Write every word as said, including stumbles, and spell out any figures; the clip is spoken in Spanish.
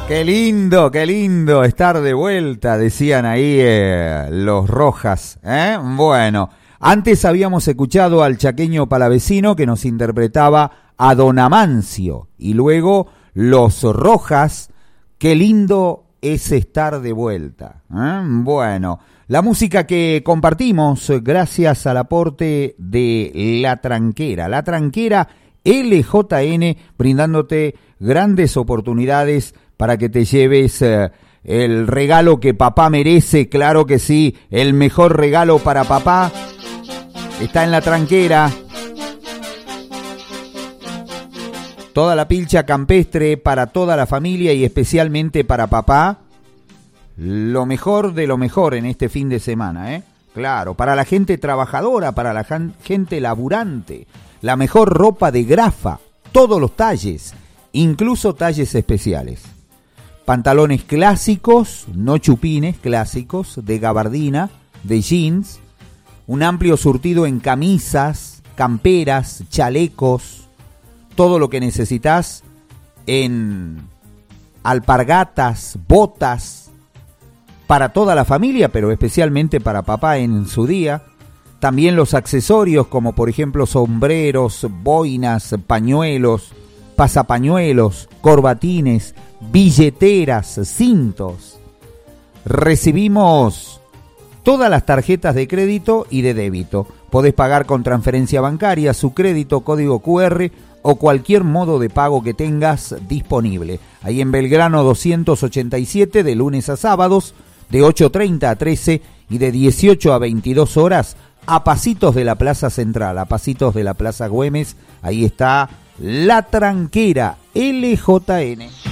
Qué lindo, qué lindo estar de vuelta, decían ahí eh, los Rojas, ¿eh? Bueno, antes habíamos escuchado al chaqueño palavecino que nos interpretaba a Don Amancio, y luego los Rojas, qué lindo es estar de vuelta, ¿eh? Bueno, la música que compartimos gracias al aporte de La Tranquera, La Tranquera L J N, brindándote grandes oportunidades para que te lleves eh, el regalo que papá merece. Claro que sí, el mejor regalo para papá está en La Tranquera. Toda la pilcha campestre para toda la familia y especialmente para papá. Lo mejor de lo mejor en este fin de semana, ¿eh? Claro, para la gente trabajadora, para la gente laburante. La mejor ropa de grafa, todos los talles, incluso talles especiales. Pantalones clásicos, no chupines, clásicos, de gabardina, de jeans. Un amplio surtido en camisas, camperas, chalecos. Todo lo que necesitas en alpargatas, botas, para toda la familia, pero especialmente para papá en su día. También los accesorios como por ejemplo sombreros, boinas, pañuelos, pasapañuelos, corbatines, billeteras, cintos. Recibimos todas las tarjetas de crédito y de débito. Podés pagar con transferencia bancaria, su crédito, código cu erre o cualquier modo de pago que tengas disponible. Ahí en Belgrano doscientos ochenta y siete, de lunes a sábados, de ocho treinta a trece y de dieciocho a veintidós horas, a pasitos de la Plaza Central, a pasitos de la Plaza Güemes. Ahí está La Tranquera L J N.